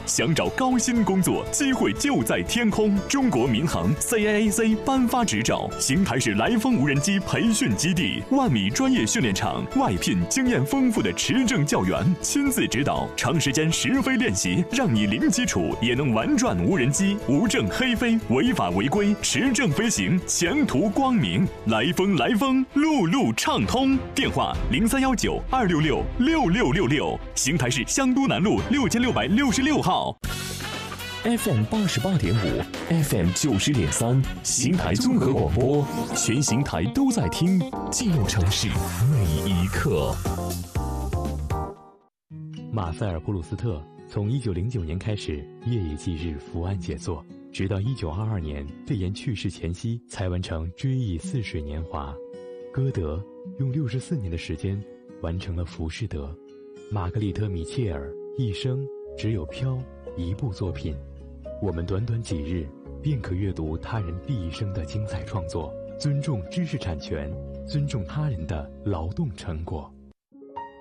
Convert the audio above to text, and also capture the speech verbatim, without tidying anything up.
想找高薪工作，机会就在天空。中国民航 C A A C 颁发执照，邢台市来风无人机培训基地，万米专业训练场，外聘经验丰富的持证教员，亲自指导，长时间实飞练习，让你零基础也能玩转无人机，无证黑飞，违法违规，持证飞行，前途光明。来风来风，路路畅通。电话零三幺九二六六六六六六，邢台市香都南路六千六百六十六号。 F M 八十八点五 ，F M 九十点三，邢台综合广播，全邢台都在听，记录城市每一刻。 马塞尔·普鲁斯特从一九零九年开始夜以继日伏案写作，直到一九二二年肺炎去世前夕才完成《追忆似水年华》。歌德用六十四年的时间完成了《浮士德》。玛格丽特·米切尔一生只有《飘》一部作品，我们短短几日便可阅读他人毕生的精彩创作。尊重知识产权，尊重他人的劳动成果。